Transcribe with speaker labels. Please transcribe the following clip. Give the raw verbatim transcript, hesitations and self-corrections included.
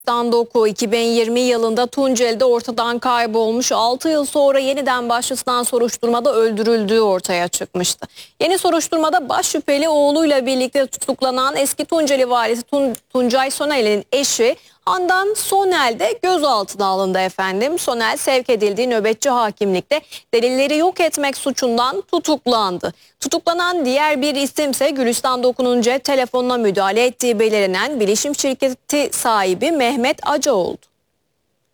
Speaker 1: Doku iki bin yirmi yılında Tunceli'de ortadan kaybolmuş, altı yıl sonra yeniden başlatılan soruşturmada öldürüldüğü ortaya çıkmıştı. Yeni soruşturmada baş şüpheli oğluyla birlikte tutuklanan eski Tunceli valisi Tun Tuncay Sonel'in eşi Handan Sonel de gözaltına alındı efendim. Sonel sevk edildiği nöbetçi hakimlikte delilleri yok etmek suçundan tutuklandı. Tutuklanan diğer bir isimse Gülistan Doku'nun cep telefonuna müdahale ettiği belirlenen bilişim şirketi sahibi Mehmet Aca oldu.